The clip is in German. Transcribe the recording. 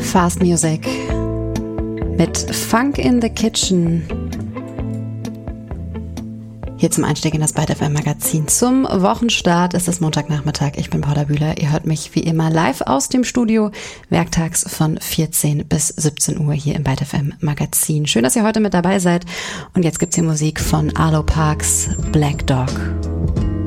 Fast Music mit Funk in the Kitchen. Hier zum Einstieg in das Byte FM Magazin. Zum Wochenstart ist es Montagnachmittag. Ich bin Paula Bühler. Ihr hört mich wie immer live aus dem Studio, werktags von 14 bis 17 Uhr hier im Byte FM Magazin. Schön, dass ihr heute mit dabei seid. Und jetzt gibt's hier Musik von Arlo Parks, Black Dog.